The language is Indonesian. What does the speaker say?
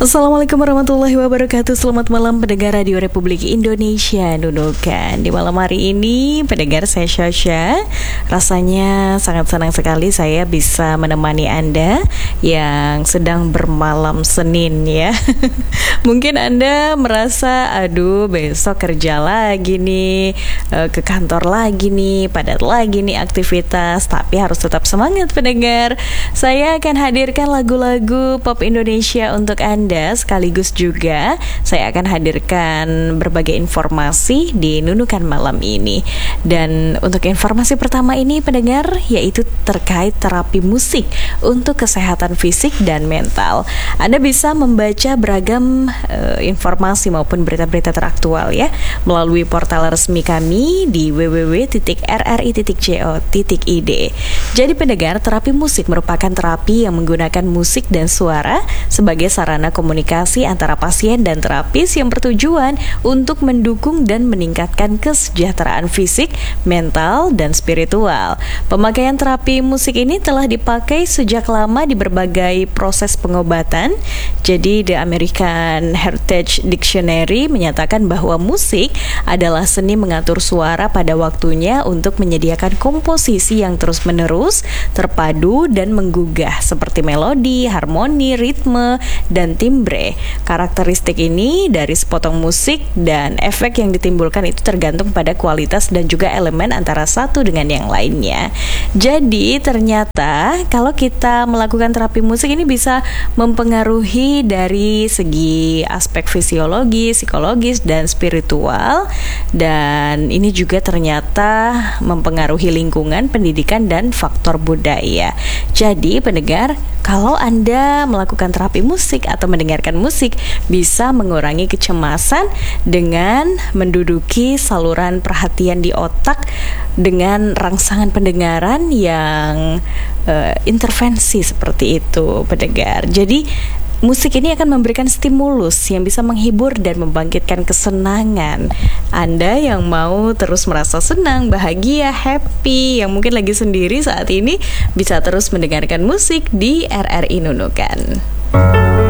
Assalamualaikum warahmatullahi wabarakatuh. Selamat malam pendengar Radio Republik Indonesia Nunukan. Di malam hari ini pendengar, saya Syasha. Rasanya sangat senang sekali saya bisa menemani Anda yang sedang bermalam Senin ya. Mungkin Anda merasa aduh besok kerja lagi nih, ke kantor lagi nih, padat lagi nih aktivitas. Tapi harus tetap semangat pendengar. Saya akan hadirkan lagu-lagu pop Indonesia untuk Anda. Sekaligus juga saya akan hadirkan berbagai informasi di Nunukan malam ini. Dan untuk informasi pertama ini pendengar, yaitu terkait terapi musik untuk kesehatan fisik dan mental. Anda bisa membaca beragam informasi maupun berita-berita teraktual ya melalui portal resmi kami di www.rri.co.id. Jadi pendengar, terapi musik merupakan terapi yang menggunakan musik dan suara sebagai sarana komunikasi antara pasien dan terapis yang bertujuan untuk mendukung dan meningkatkan kesejahteraan fisik, mental, dan spiritual. Pemakaian terapi musik ini telah dipakai sejak lama di berbagai proses pengobatan. Jadi The American Heritage Dictionary menyatakan bahwa musik adalah seni mengatur suara pada waktunya untuk menyediakan komposisi yang terus-menerus, terpadu, dan menggugah seperti melodi, harmoni, ritme, dan timbre. Karakteristik ini dari sepotong musik dan efek yang ditimbulkan itu tergantung pada kualitas dan juga elemen antara satu dengan yang lainnya. Jadi ternyata kalau kita melakukan terapi musik ini bisa mempengaruhi dari segi aspek fisiologi, psikologis, dan spiritual. Dan ini juga ternyata mempengaruhi lingkungan, pendidikan, dan faktor budaya. Jadi pendengar, kalau Anda melakukan terapi musik atau mendengarkan musik, bisa mengurangi kecemasan dengan menduduki saluran perhatian di otak dengan rangsangan pendengaran yang intervensi seperti itu pendengar. Jadi musik ini akan memberikan stimulus yang bisa menghibur dan membangkitkan kesenangan. Anda yang mau terus merasa senang, bahagia, happy, yang mungkin lagi sendiri saat ini, bisa terus mendengarkan musik di RRI Nunukan.